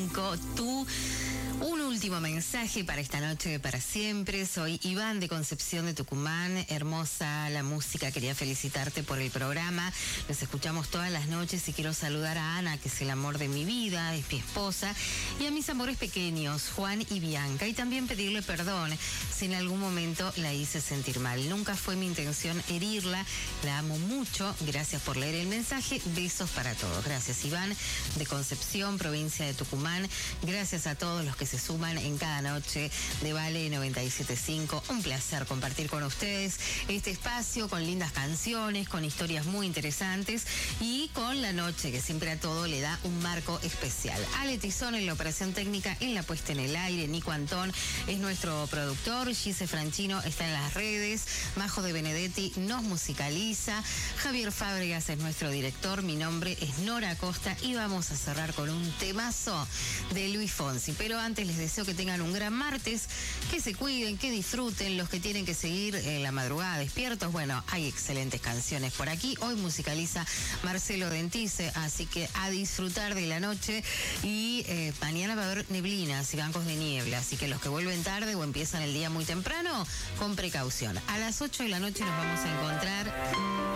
5. Un último mensaje para esta noche de para siempre. Soy Iván de Concepción de Tucumán. Hermosa la música. Quería felicitarte por el programa. Los escuchamos todas las noches y quiero saludar a Ana, que es el amor de mi vida, es mi esposa, y a mis amores pequeños, Juan y Bianca. Y también pedirle perdón si en algún momento la hice sentir mal. Nunca fue mi intención herirla. La amo mucho. Gracias por leer el mensaje. Besos para todos. Gracias, Iván de Concepción, provincia de Tucumán. Gracias a todos los que se suman en cada noche de Vale 97.5. Un placer compartir con ustedes este espacio con lindas canciones, con historias muy interesantes y con la noche que siempre a todo le da un marco especial. Ale Tizón en la operación técnica, en la puesta en el aire. Nico Antón es nuestro productor. Gise Franchino está en las redes. Majo de Benedetti nos musicaliza. Javier Fábregas es nuestro director. Mi nombre es Nora Acosta y vamos a cerrar con un temazo de Luis Fonsi. Pero antes les deseo que tengan un gran martes, que se cuiden, que disfruten. Los que tienen que seguir en la madrugada despiertos, bueno, hay excelentes canciones por aquí. Hoy musicaliza Marcelo Dentice, así que a disfrutar de la noche. Y mañana va a haber neblinas y bancos de niebla, así que los que vuelven tarde o empiezan el día muy temprano, con precaución. A las 8 de la noche nos vamos a encontrar